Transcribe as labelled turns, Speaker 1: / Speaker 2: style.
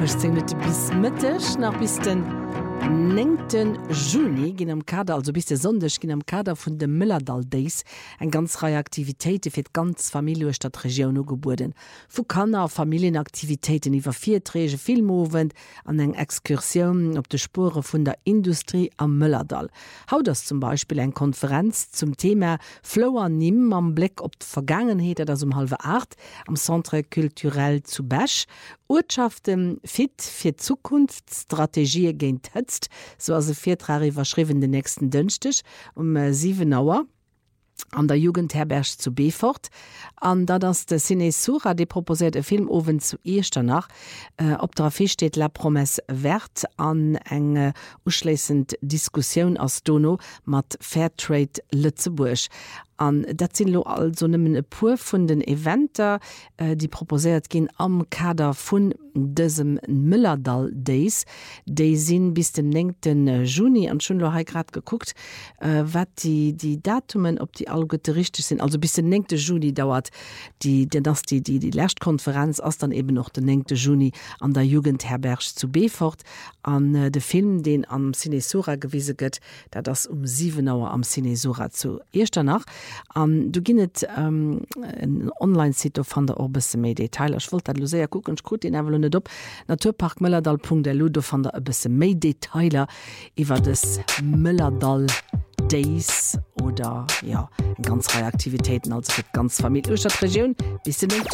Speaker 1: Mit bis Mittag nach bis den 9. Juni gin am Kader also bis der Sonntag gin am Kader vun de Müllertal Days en ganz reihe Aktivitäten fir ganz Familie Stadt Region ugeburden. Fu Kanner Familienaktivitäten iwwer 4 Träge Filmowen an eng Exkursion op de Spure vun der Industrie am Müllertal. Haut das zum Beispiel eng Konferenz zum Thema Flower Nimm am Blick op d' Vergangenheit das um 7:30 am Centre kulturell zu Bech. Urschaften fit fir Zukunftsstrategie géint hëtzt, so as se 4 verschriwen den nächsten Dënchtech um 7 Uhr an der Jugendherberg zu Befort. An da das de Cinesura de proposiert Filmowen zu Echternach op der Fi steht La Promesse wert an eng uschlesend Diskussion aus Dono mat Fairtrade Lützeburg. An dat sinn lo also nëmmen e puer vun den Eventer, die proposiert gin am Kader vun dësem Müllertal Days. Déi sinn bis den 9. Juni an schon lo ha grad geguckt, wat die Datumen op die allgotte richtig sinn. Also bis den 9. Juni dauert die Lächtkonferenz ass dann eben noch den 9. Juni an der Jugendherberg zu Befort an de Film, den am Cinesura gewiese gëtt, dat das um 7 Uhr am Cinesura zu Echternach. Du ginnet en Online-Site van der Orbesse méi Detailer. Ich wollte dat sehr gucken, gut den Evel net op. Naturpark Müllertal.delu do van der Orbesse méi Detailer iwwer des Müllertal Days oder ja, ganz freie Aktivitäten als ganz Familie Stadt Region bis